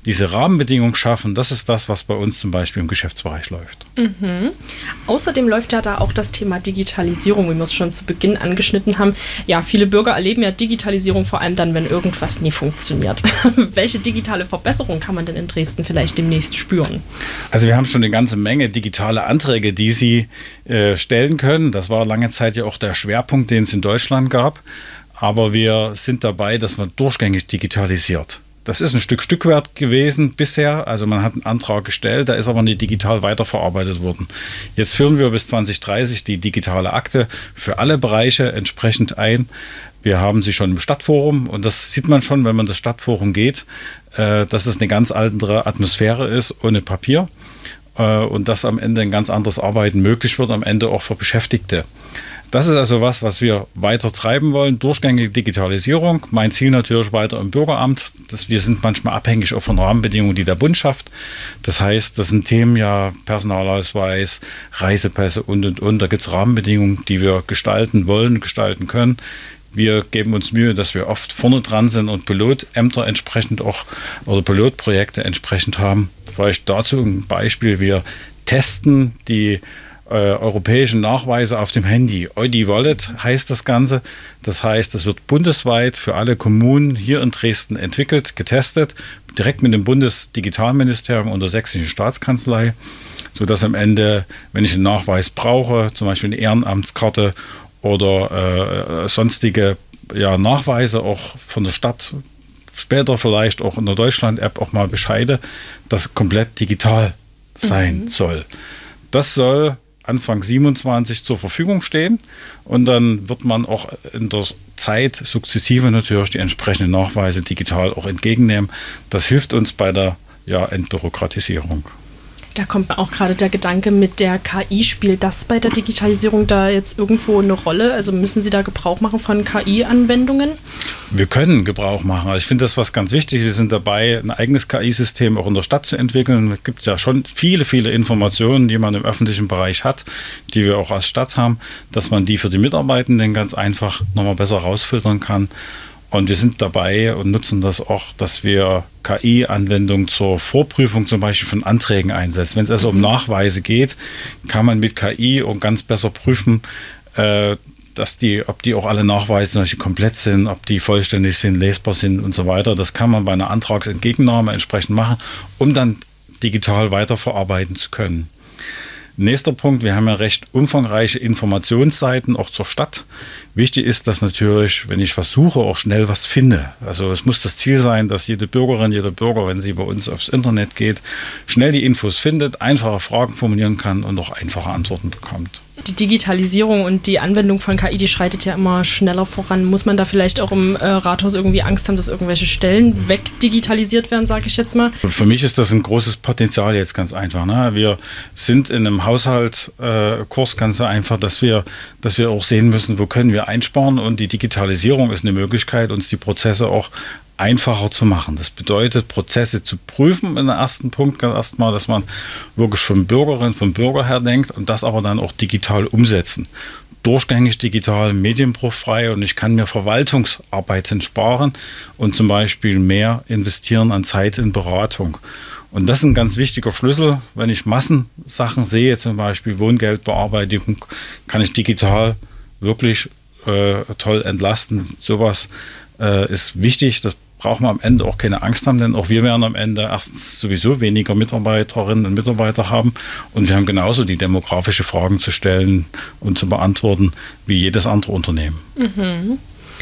diese Rahmenbedingungen schaffen, das ist das, was bei uns zum Beispiel im Geschäftsbereich läuft. Mhm. Außerdem läuft ja da auch das Thema Digitalisierung, wie wir es schon zu Beginn angeschnitten haben. Ja, viele Bürger erleben ja Digitalisierung vor allem dann, wenn irgendwas nie funktioniert. Welche digitale Verbesserung kann man denn in Dresden vielleicht demnächst spüren? Also wir haben schon eine ganze Menge digitale Anträge, die Sie stellen können. Das war lange Zeit ja auch der Schwerpunkt, den es in Deutschland gab. Aber wir sind dabei, dass man durchgängig digitalisiert. Das ist ein Stückwert gewesen bisher. Also man hat einen Antrag gestellt, der ist aber nicht digital weiterverarbeitet worden. Jetzt führen wir bis 2030 die digitale Akte für alle Bereiche entsprechend ein. Wir haben sie schon im Stadtforum und das sieht man schon, wenn man das Stadtforum geht, dass es eine ganz andere Atmosphäre ist ohne Papier und dass am Ende ein ganz anderes Arbeiten möglich wird, am Ende auch für Beschäftigte. Das ist also was wir weiter treiben wollen, durchgängige Digitalisierung. Mein Ziel natürlich weiter im Bürgeramt. Wir sind manchmal abhängig auch von Rahmenbedingungen, die der Bund schafft. Das heißt, das sind Themen ja Personalausweis, Reisepässe und. Da gibt es Rahmenbedingungen, die wir gestalten wollen, gestalten können. Wir geben uns Mühe, dass wir oft vorne dran sind und Pilotämter entsprechend auch oder Pilotprojekte entsprechend haben. Vielleicht dazu ein Beispiel. Wir testen die europäischen Nachweise auf dem Handy. EUDI-Wallet heißt das Ganze. Das heißt, das wird bundesweit für alle Kommunen hier in Dresden entwickelt, getestet, direkt mit dem Bundesdigitalministerium und der Sächsischen Staatskanzlei, sodass am Ende, wenn ich einen Nachweis brauche, zum Beispiel eine Ehrenamtskarte oder sonstige Nachweise auch von der Stadt, später vielleicht auch in der Deutschland-App auch mal Bescheide, das komplett digital sein soll. Das soll Anfang 27 zur Verfügung stehen und dann wird man auch in der Zeit sukzessive natürlich die entsprechenden Nachweise digital auch entgegennehmen. Das hilft uns bei der Entbürokratisierung. Da kommt mir auch gerade der Gedanke mit der KI. Spielt das bei der Digitalisierung da jetzt irgendwo eine Rolle? Also müssen Sie da Gebrauch machen von KI-Anwendungen? Wir können Gebrauch machen. Also ich finde das was ganz wichtig. Wir sind dabei, ein eigenes KI-System auch in der Stadt zu entwickeln. Es gibt ja schon viele Informationen, die man im öffentlichen Bereich hat, die wir auch als Stadt haben, dass man die für die Mitarbeitenden ganz einfach nochmal besser rausfiltern kann. Und wir sind dabei und nutzen das auch, dass wir KI-Anwendungen zur Vorprüfung zum Beispiel von Anträgen einsetzen. Wenn es also um Nachweise geht, kann man mit KI auch ganz besser prüfen, ob die auch alle Nachweise zum Beispiel komplett sind, ob die vollständig sind, lesbar sind und so weiter. Das kann man bei einer Antragsentgegennahme entsprechend machen, um dann digital weiterverarbeiten zu können. Nächster Punkt, wir haben ja recht umfangreiche Informationsseiten auch zur Stadt. Wichtig ist, dass natürlich, wenn ich was suche, auch schnell was finde. Also es muss das Ziel sein, dass jede Bürgerin, jeder Bürger, wenn sie bei uns aufs Internet geht, schnell die Infos findet, einfache Fragen formulieren kann und auch einfache Antworten bekommt. Die Digitalisierung und die Anwendung von KI, die schreitet ja immer schneller voran. Muss man da vielleicht auch im Rathaus irgendwie Angst haben, dass irgendwelche Stellen wegdigitalisiert werden, sage ich jetzt mal? Für mich ist das ein großes Potenzial jetzt ganz einfach. Ne? Wir sind in einem Haushaltkurs ganz so einfach, dass wir auch sehen müssen, wo können wir einsparen, und die Digitalisierung ist eine Möglichkeit, uns die Prozesse auch einfacher zu machen. Das bedeutet, Prozesse zu prüfen in der ersten Punkt, erstmal, dass man wirklich vom Bürger her denkt und das aber dann auch digital umsetzen. Durchgängig digital, medienbruchfrei, und ich kann mir Verwaltungsarbeiten sparen und zum Beispiel mehr investieren an Zeit in Beratung. Und das ist ein ganz wichtiger Schlüssel. Wenn ich Massensachen sehe, zum Beispiel Wohngeldbearbeitung, kann ich digital wirklich toll entlasten. Sowas ist wichtig. Das braucht man am Ende auch keine Angst haben, denn auch wir werden am Ende erstens sowieso weniger Mitarbeiterinnen und Mitarbeiter haben, und wir haben genauso die demografische Fragen zu stellen und zu beantworten wie jedes andere Unternehmen. Mhm.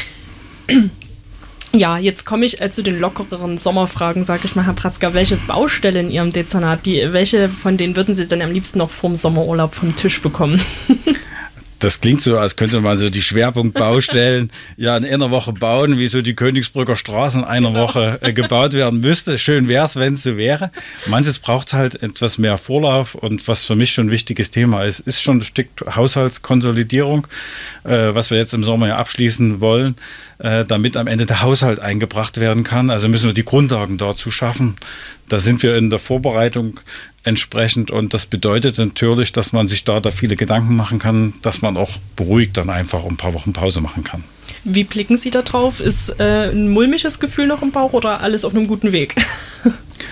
Ja, jetzt komme ich zu den lockereren Sommerfragen, sage ich mal, Herr Pratzker. Welche Baustelle in Ihrem Dezernat, welche von denen würden Sie denn am liebsten noch vorm Sommerurlaub vom Tisch bekommen? Das klingt so, als könnte man so die Schwerpunktbaustellen in einer Woche bauen, wie so die Königsbrücker Straße in einer Woche gebaut werden müsste. Schön wäre es, wenn es so wäre. Manches braucht halt etwas mehr Vorlauf, und was für mich schon ein wichtiges Thema ist schon ein Stück Haushaltskonsolidierung, was wir jetzt im Sommer ja abschließen wollen, damit am Ende der Haushalt eingebracht werden kann. Also müssen wir die Grundlagen dazu schaffen. Da sind wir in der Vorbereitung entsprechend, und das bedeutet natürlich, dass man sich da viele Gedanken machen kann, dass man auch beruhigt dann einfach ein paar Wochen Pause machen kann. Wie blicken Sie da drauf? Ist ein mulmiges Gefühl noch im Bauch oder alles auf einem guten Weg?